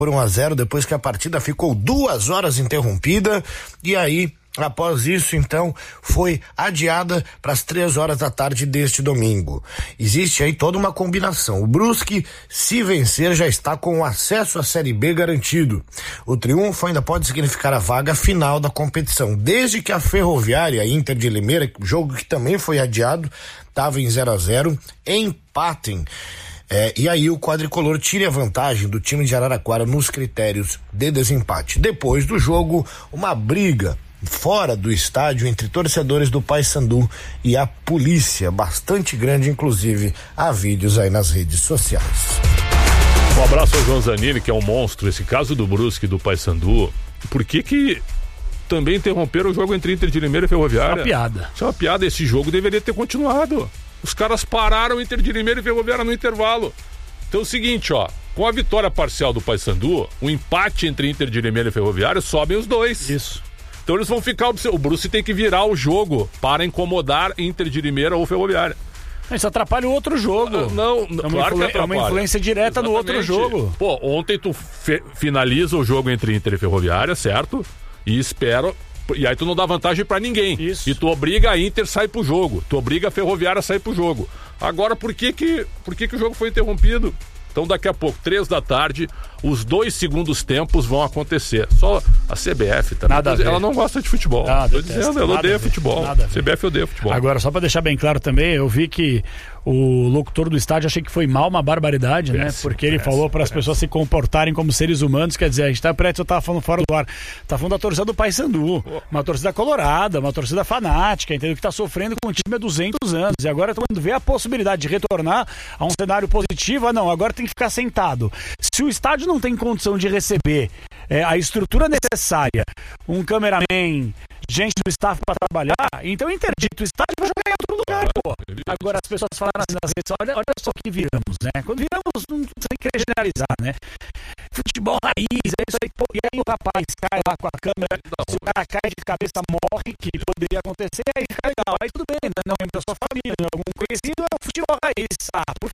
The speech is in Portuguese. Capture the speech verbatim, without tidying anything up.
por um a zero, depois que a partida ficou duas horas interrompida, e aí, após isso, então, foi adiada para as três horas da tarde deste domingo. Existe aí toda uma combinação. O Brusque, se vencer, já está com o acesso à Série B garantido. O triunfo ainda pode significar a vaga final da competição. Desde que a Ferroviária, Inter de Limeira, jogo que também foi adiado, estava em zero a zero, empatem. É, e aí o quadricolor tire a vantagem do time de Araraquara nos critérios de desempate. Depois do jogo, uma briga fora do estádio entre torcedores do Paysandu e a polícia, bastante grande, inclusive há vídeos aí nas redes sociais. Um abraço ao João Zanini, que é um monstro. Esse caso do Brusque e do Paysandu, por que que também interromperam o jogo entre Inter de Limeira e Ferroviária? Isso é uma piada. Isso é uma piada, esse jogo deveria ter continuado. Os caras pararam o Inter de Limeira e Ferroviária no intervalo. Então é o seguinte, ó, com a vitória parcial do Paysandu, o empate entre Inter de Limeira e Ferroviária, sobem os dois. Isso. Então eles vão ficar, o Brusque tem que virar o jogo para incomodar Inter de Limeira ou Ferroviária. Isso atrapalha o outro jogo. Ah, não, é uma, claro influ... que atrapalha. É uma influência direta Exatamente. No outro jogo. Pô, ontem tu fe... finaliza o jogo entre Inter e Ferroviária, certo? E espero... E aí tu não dá vantagem pra ninguém. Isso. E tu obriga a Inter a sair pro jogo. Tu obriga a Ferroviária a sair pro jogo. Agora, por que que, por que que o jogo foi interrompido? Então daqui a pouco, três da tarde, os dois segundos tempos vão acontecer. Só a C B F também. Nada a ver. Ela não gosta de futebol. Ah, Tô dizendo, ela odeia futebol. C B F odeia futebol. Agora, só pra deixar bem claro também, eu vi que o locutor do estádio, achei que foi mal, uma barbaridade, péssimo, né? Porque ele péssimo, falou para as pessoas se comportarem como seres humanos, quer dizer, a gente tá, eu tava falando fora do ar, tá falando da torcida do Paysandu, oh. uma torcida colorada, uma torcida fanática, entendeu? Que tá sofrendo com o time há duzentos anos, e agora quando vê a possibilidade de retornar a um cenário positivo, ah não, agora tem que ficar sentado. Se o estádio não tem condição de receber é, a estrutura necessária, um cameraman, gente do staff para trabalhar, então interdito o estádio vai jogar em outro lugar, pô. Agora as pessoas falaram assim nas redes, olha, olha só que viramos, né? Quando viramos, não sem querer generalizar, né? Futebol raiz, é isso aí, pô. E aí o rapaz cai lá com a câmera, se o cara cai de cabeça, morre, que poderia acontecer, aí fica legal. Aí tudo bem, né? Não é da sua família, não é algum conhecido, é o futebol raiz. Ah, por